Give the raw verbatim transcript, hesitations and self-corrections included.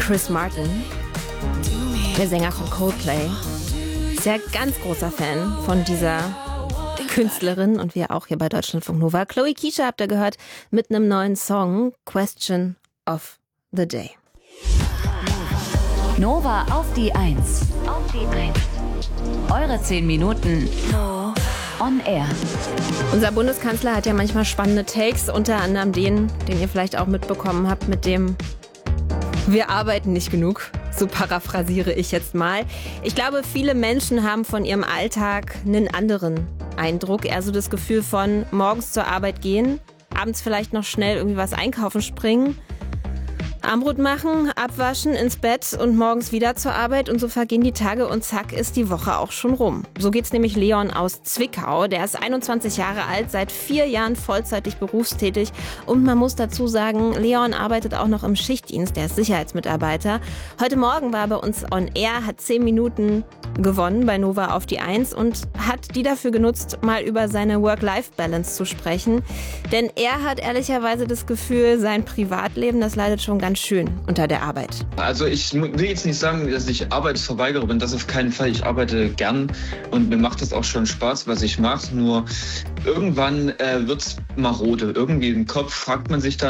Chris Martin, der Sänger von Coldplay, ist ja ganz großer Fan von dieser Künstlerin und wir auch hier bei Deutschlandfunk Nova. Chloe Keisha habt ihr gehört mit einem neuen Song, Question of the Day. Nova auf die Eins. Auf die Eins. Eure zehn Minuten on air. Unser Bundeskanzler hat ja manchmal spannende Takes, unter anderem den, den ihr vielleicht auch mitbekommen habt, mit dem wir arbeiten nicht genug. So paraphrasiere ich jetzt mal. Ich glaube, viele Menschen haben von ihrem Alltag einen anderen Eindruck. Eher so das Gefühl von morgens zur Arbeit gehen, abends vielleicht noch schnell irgendwie was einkaufen springen, Armbrot machen, abwaschen, ins Bett und morgens wieder zur Arbeit und so vergehen die Tage und zack ist die Woche auch schon rum. So geht's nämlich Leon aus Zwickau. Der ist einundzwanzig Jahre alt, seit vier Jahren vollzeitig berufstätig und man muss dazu sagen, Leon arbeitet auch noch im Schichtdienst, der ist Sicherheitsmitarbeiter. Heute Morgen war er bei uns on air, hat zehn Minuten gewonnen bei Nova auf die Eins und hat die dafür genutzt, mal über seine Work-Life-Balance zu sprechen. Denn er hat ehrlicherweise das Gefühl, sein Privatleben, das leidet schon ganz schön unter der Arbeit. Also ich will jetzt nicht sagen, dass ich Arbeitsverweigerer bin, das auf keinen Fall. Ich arbeite gern und mir macht das auch schon Spaß, was ich mache. Nur irgendwann äh, wird's marode. Irgendwie im Kopf fragt man sich dann,